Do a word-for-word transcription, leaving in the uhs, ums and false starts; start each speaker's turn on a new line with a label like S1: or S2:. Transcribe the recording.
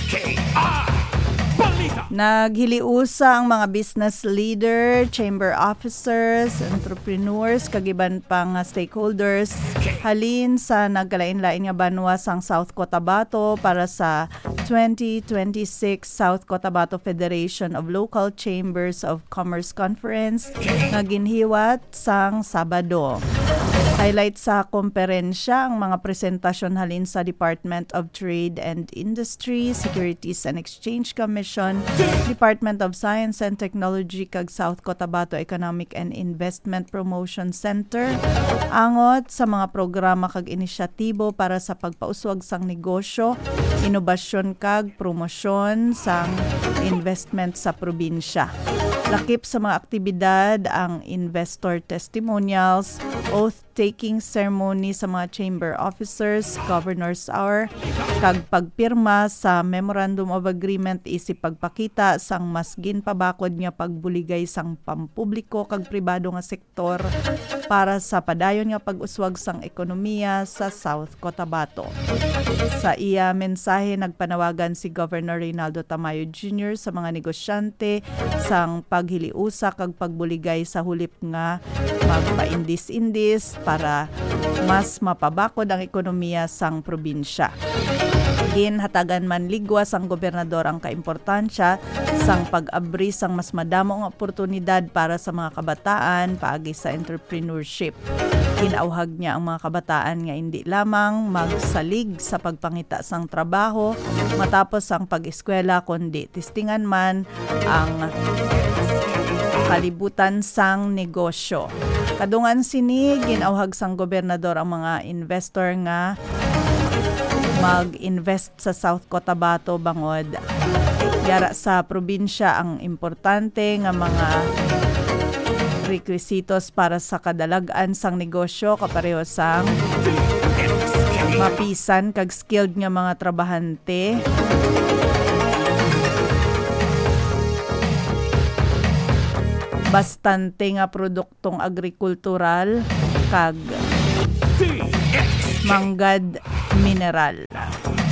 S1: Naghiliusa ang mga business leader, chamber officers, entrepreneurs, kagiban pang stakeholders halin sa nagkalain-lain nga banwa sang South Cotabato para sa twenty twenty-six South Cotabato Federation of Local Chambers of Commerce Conference nga ginhiwat sang Sabado. Highlight sa komperensya ang mga presentasyon halin sa Department of Trade and Industry, Securities and Exchange Commission, Department of Science and Technology kag South Cotabato Economic and Investment Promotion Center, angot sa mga programa kag inisyatibo para sa pagpauswag sang negosyo, inobasyon kag promosyon sang investment sa probinsya. Lakip sa mga aktibidad ang investor testimonials, oath-taking ceremony sa mga chamber officers, governor's hour, kag pagpirma sa Memorandum of Agreement isip pagpakita sang mas ginpabakod nga pagbuligay sang pampubliko kag pribado nga sektor para sa padayon nga pag-uswag sang ekonomiya sa South Cotabato. Sa iya mensahe nagpanawagan si Governor Reynaldo Tamayo Junior sa mga negosyante sang paghiliusa kag pagbuligay sa hulip nga magpaindis-indis para mas mapabakod ang ekonomiya sang probinsya. Ginhatagan man ligwas ang gobernador ang kaimportansya sang pag-abri sang mas madamong oportunidad para sa mga kabataan paagi sa entrepreneurship. Ginauhag niya ang mga kabataan nga hindi lamang magsalig sa pagpangita sang trabaho matapos ang pag-eskwela kundi tistingan man ang kalibutan sang negosyo. Kadungan sini ginauhag sang gobernador ang mga investor nga mag-invest sa South Cotabato bangod yara sa probinsya ang importante nga mga requisitos para sa kadalag-an sang negosyo kapareho sang mapisan kag skilled nga mga trabahante, bastante nga produktong agrikultural kag manggad mineral.